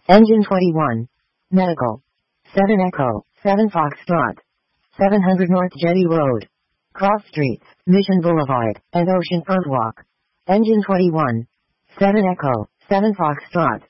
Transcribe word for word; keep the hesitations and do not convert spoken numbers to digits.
Engine twenty-one. Medical. seven Echo, seven Foxtrot. seven hundred North Jetty Road. Cross Streets, Mission Boulevard, and Ocean Front Walk. Engine twenty-one. seven Echo, seven Foxtrot.